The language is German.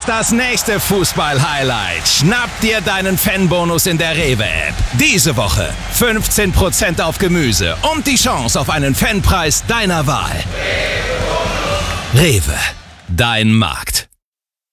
das nächste Fußball-Highlight. Schnapp dir deinen Fanbonus in der Rewe-App. Diese Woche 15% auf Gemüse und die Chance auf einen Fanpreis deiner Wahl. Rewe, dein Markt.